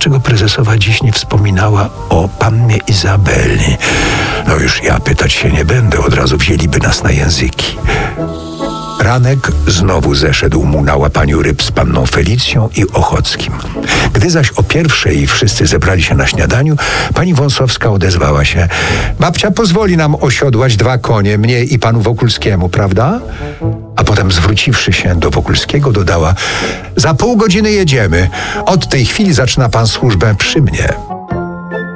dlaczego prezesowa dziś nie wspominała o pannie Izabeli. No już ja pytać się nie będę, od razu wzięliby nas na języki. Ranek znowu zeszedł mu na łapaniu ryb z panną Felicją i Ochockim. Gdy zaś o 1:00 wszyscy zebrali się na śniadaniu, pani Wąsowska odezwała się: babcia pozwoli nam osiodłać 2 konie, mnie i panu Wokulskiemu, prawda? A potem, zwróciwszy się do Wokulskiego, dodała: za pół godziny jedziemy. Od tej chwili zaczyna pan służbę przy mnie.